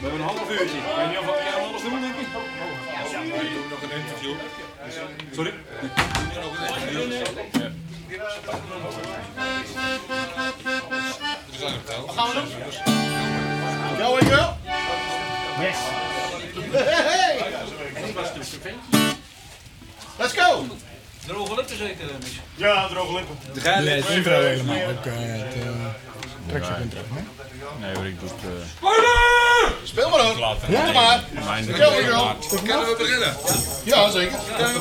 We hebben een half uurtje. Ik weet niet of we alles doen, denk ik. Wij doen nog een interview. Sorry? We zijn op tel. Wat gaan we doen? Jou en jou? Yes. Hey! Let's go! Droge lippen zeker, Mies? Ja, droge lippen. De intro helemaal. Ook het trackje intro. Nee, hoor, ik doe het... Speel maar ook. later. Doe maar. Mijn Jou en jou. Kunnen we beginnen? Ja, zeker.